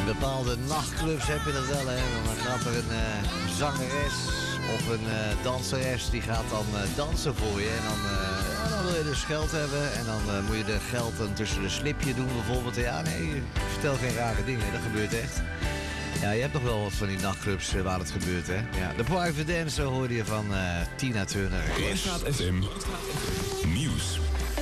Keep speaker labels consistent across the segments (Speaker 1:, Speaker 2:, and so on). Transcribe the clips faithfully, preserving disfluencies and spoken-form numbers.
Speaker 1: bepaalde nachtclubs heb je dat wel, hè. Dan gaat er een uh, zangeres of een uh, danseres die gaat dan uh, dansen voor je. En dan, uh, ja, dan wil je dus geld hebben. En dan uh, moet je de geld dan tussen de slipje doen bijvoorbeeld. Ja, nee, vertel geen rare dingen. Dat gebeurt echt. Ja, je hebt nog wel wat van die nachtclubs uh, waar het gebeurt, hè. Ja, de Private Dancer hoorde je van uh, Tina Turner.
Speaker 2: Langstraat F M Nieuws.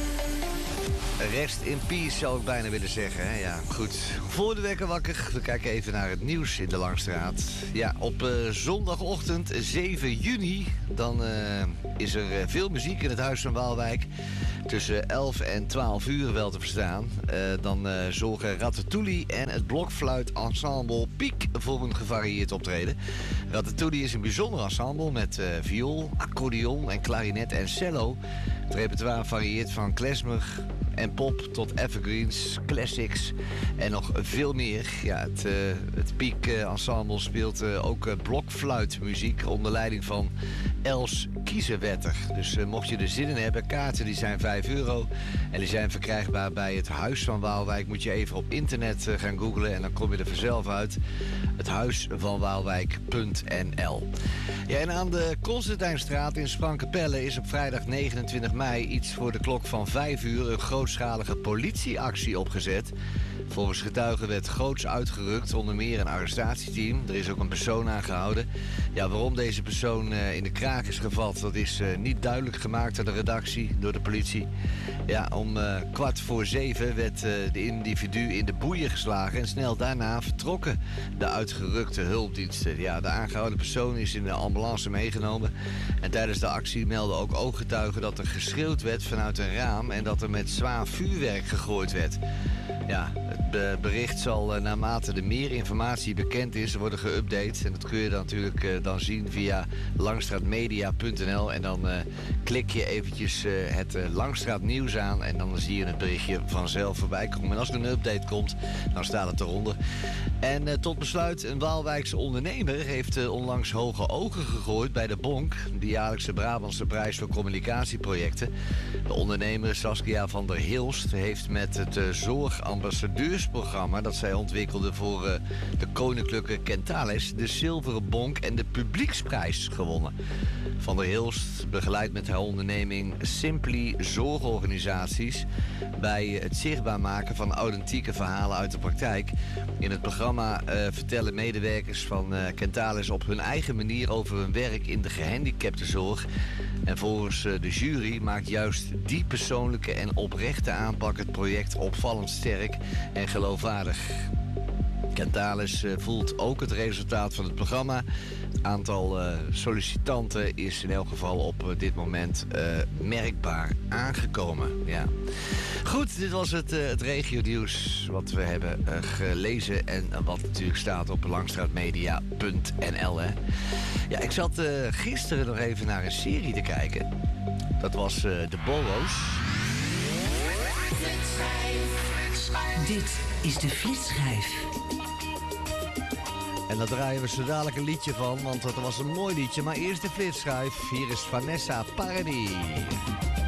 Speaker 1: Rest in peace zou ik bijna willen zeggen. Hè? Ja, goed. Voor de wekker wakker. We kijken even naar het nieuws in de Langstraat. Ja, op uh, zondagochtend zeven juni... dan uh, is er uh, veel muziek in het Huis van Waalwijk. Tussen elf en twaalf uur wel te verstaan. Uh, dan uh, zorgen Ratatouille en het blokfluitensemble Piek voor een gevarieerd optreden. Ratatouille is een bijzonder ensemble met uh, viool, accordeon en klarinet en cello. Het repertoire varieert van klezmer en pop tot evergreens, classics en nog veel meer. Ja, het, uh, het Piek uh, ensemble speelt uh, ook uh, blokfluitmuziek onder leiding van Els Kiezenwetter. Dus uh, mocht je er zin in hebben, kaarten die zijn vijf euro. En die zijn verkrijgbaar bij het Huis van Waalwijk. Moet je even op internet uh, gaan googlen en dan kom je er vanzelf uit. Het huis van Waalwijk punt n l. Ja, en aan de Constantijnstraat in Sprangkapelle is op vrijdag negenentwintig mei iets voor de klok van vijf uur een grootschalige politieactie opgezet. Volgens getuigen werd groots uitgerukt, onder meer een arrestatieteam. Er is ook een persoon aangehouden. Ja, waarom deze persoon uh, in de kraag is gevat, dat is uh, niet duidelijk gemaakt aan de redactie door de politie. Ja, om uh, kwart voor zeven werd uh, de individu in de boeien geslagen en snel daarna vertrokken de uitgerukte hulpdiensten. Ja, de aangehouden persoon is in de ambulance meegenomen. En tijdens de actie melden ook ooggetuigen dat er geschreeuwd werd vanuit een raam en dat er met zwaar vuurwerk gegooid werd. Ja, het bericht zal uh, naarmate er meer informatie bekend is worden geüpdate. En dat kun je dan natuurlijk uh, dan zien via langstraatmedia punt n l. En dan uh, klik je eventjes uh, het uh, Langstraat nieuws aan en dan zie je het berichtje vanzelf voorbij komen. En als er een update komt, dan staat het eronder. En uh, tot besluit, een Waalwijkse ondernemer heeft uh, onlangs hoge ogen gegooid bij de Bonk, de jaarlijkse Brabantse prijs voor communicatieprojecten. De ondernemer Saskia van der Hilst heeft met het uh, zorgambassadeursprogramma dat zij ontwikkelde voor uh, de Koninklijke Kentales de Zilveren Bonk en de Publieksprijs gewonnen. Van der Hilst begeleidt met haar onderneming Simply zorgorganisaties bij het zichtbaar maken van authentieke verhalen uit de praktijk. In het programma uh, vertellen medewerkers van uh, Kentales op hun eigen manier over hun werk in de gehandicaptenzorg. En volgens uh, de jury maakt juist die persoonlijke en oprechte aanpak het project opvallend sterk en geloofwaardig. Kentales uh, voelt ook het resultaat van het programma. Het aantal uh, sollicitanten is in elk geval op uh, dit moment uh, merkbaar aangekomen. Ja. Goed, dit was het, uh, het regionieuws wat we hebben uh, gelezen en uh, wat natuurlijk staat op langstraatmedia punt n l. Hè. Ja, ik zat uh, gisteren nog even naar een serie te kijken. Dat was uh, De Boro's.
Speaker 3: Dit is de Flitsschijf.
Speaker 1: En daar draaien we zo dadelijk een liedje van, want dat was een mooi liedje. Maar eerst de Flitsschijf. Hier is Vanessa Paradis.